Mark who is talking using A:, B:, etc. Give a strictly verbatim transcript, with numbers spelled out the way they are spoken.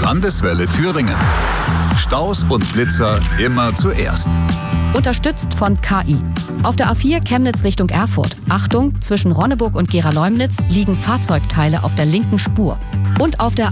A: Landeswelle Thüringen. Staus und Blitzer immer zuerst.
B: Unterstützt von K I. Auf der A vier Chemnitz Richtung Erfurt. Achtung, zwischen Ronneburg und Gera-Leumnitz liegen Fahrzeugteile auf der linken Spur. Und auf der